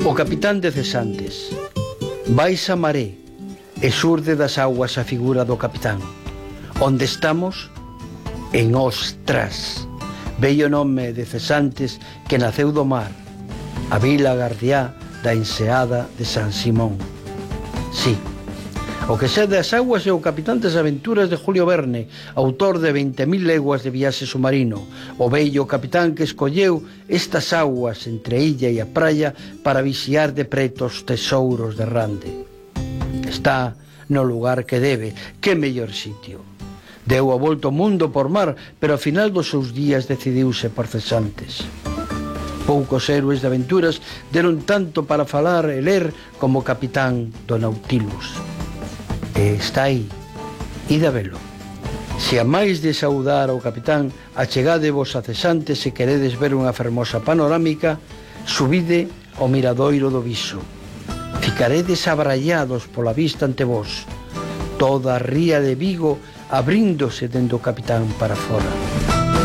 O capitán de cesantes. Vais a maré e surde das aguas a figura do capitán. Onde estamos? En Ostras, bello nome de cesantes que naceu do mar, a vila gardiá da enseada de San Simón. Sí, o que sé das aguas é o capitán das aventuras de Julio Verne, autor de 20.000 leguas de viaxe submarino, o bello capitán que escolleu estas aguas entre a illa e a praia para vixiar de preto os tesouros de Rande. Está no lugar que debe, que mellor sitio. Deu a volta ao mundo por mar, pero ao final dos seus días decidiuse por cesantes. Poucos héroes de aventuras deron tanto para falar e ler como o capitán do Nautilus. E está aí, id a velo. Se amais de saudar ao capitán, achegadevos a cesantes se queredes ver unha fermosa panorámica, subide ao miradoiro do Viso. Ficaredes abrallados pola vista ante vos, toda a ría de Vigo abríndose dende o capitán para fora.